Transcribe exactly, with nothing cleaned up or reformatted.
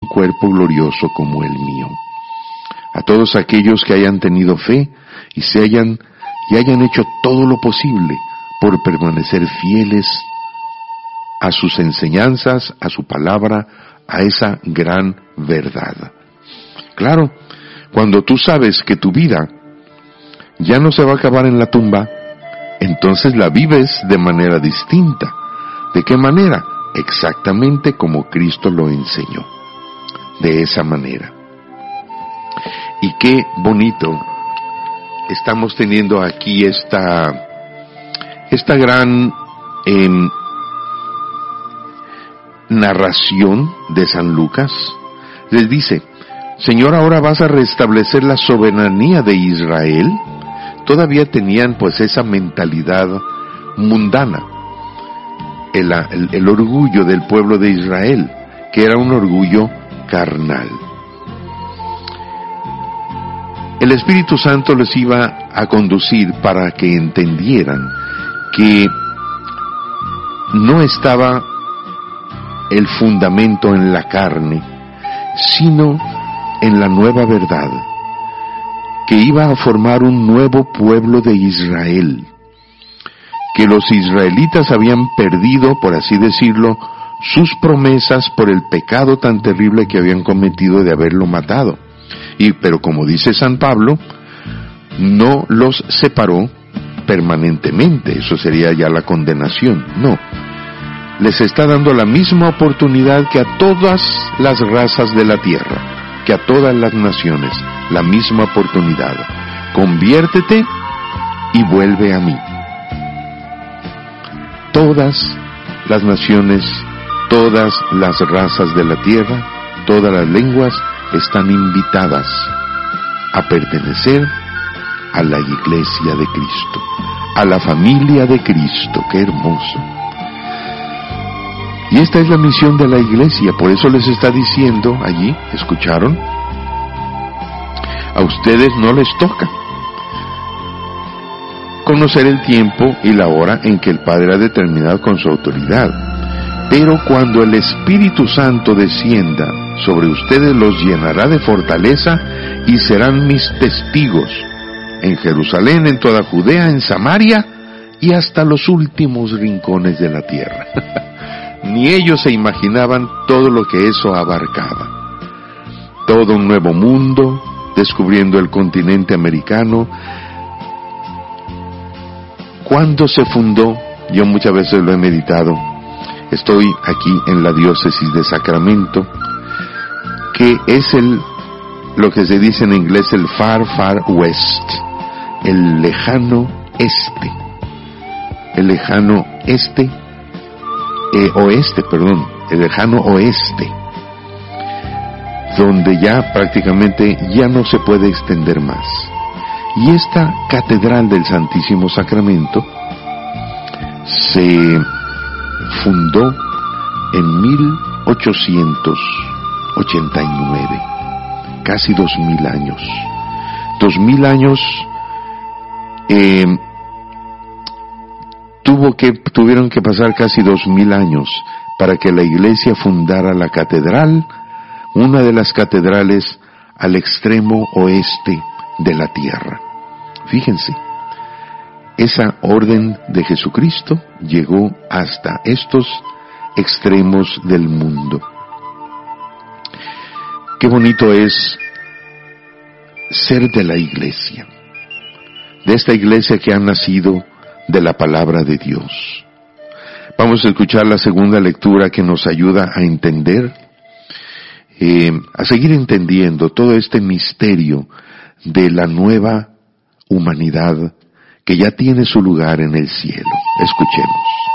cuerpo glorioso como el mío. A todos aquellos que hayan tenido fe y se hayan y hayan hecho todo lo posible por permanecer fieles a sus enseñanzas, a su palabra, a esa gran verdad. Claro, cuando tú sabes que tu vida ya no se va a acabar en la tumba, entonces la vives de manera distinta. ¿De qué manera? Exactamente como Cristo lo enseñó. De esa manera. Y qué bonito estamos teniendo aquí esta esta gran eh, narración de San Lucas. Les dice: Señor, ahora vas a restablecer la soberanía de Israel. Todavía tenían pues esa mentalidad mundana, el, el, el orgullo del pueblo de Israel, que era un orgullo carnal. El Espíritu Santo les iba a conducir para que entendieran que no estaba el fundamento en la carne, sino en la nueva verdad, que iba a formar un nuevo pueblo de Israel, que los israelitas habían perdido, por así decirlo, sus promesas por el pecado tan terrible que habían cometido de haberlo matado. Y, pero como dice San Pablo, no los separó permanentemente, eso sería ya la condenación, no. Les está dando la misma oportunidad que a todas las razas de la tierra, que a todas las naciones, la misma oportunidad. Conviértete y vuelve a mí. Todas las naciones, todas las razas de la tierra, todas las lenguas están invitadas a pertenecer a la iglesia de Cristo, a la familia de Cristo. ¡Qué hermoso! Y esta es la misión de la iglesia, por eso les está diciendo allí, ¿escucharon? A ustedes no les toca conocer el tiempo y la hora en que el Padre ha determinado con su autoridad. Pero cuando el Espíritu Santo descienda sobre ustedes, los llenará de fortaleza y serán mis testigos en Jerusalén, en toda Judea, en Samaria y hasta los últimos rincones de la tierra. Ni ellos se imaginaban todo lo que eso abarcaba. Todo un nuevo mundo, descubriendo el continente americano. ¿Cuándo se fundó? Yo muchas veces lo he meditado. Estoy aquí en la diócesis de Sacramento, que es el, lo que se dice en inglés, el far, far west, el lejano este, el lejano este, eh, oeste, perdón, el lejano oeste, donde ya prácticamente ya no se puede extender más. Y esta catedral del Santísimo Sacramento se fundó en mil ochocientos ochenta y nueve, casi dos mil años. Dos mil años eh, tuvo que, tuvieron que pasar casi dos mil años para que la iglesia fundara la catedral, una de las catedrales al extremo oeste de la tierra. Fíjense, esa orden de Jesucristo llegó hasta estos extremos del mundo. Qué bonito es ser de la iglesia, de esta iglesia que ha nacido de la palabra de Dios. Vamos a escuchar la segunda lectura que nos ayuda a entender, eh, a seguir entendiendo todo este misterio de la nueva humanidad que ya tiene su lugar en el cielo. Escuchemos.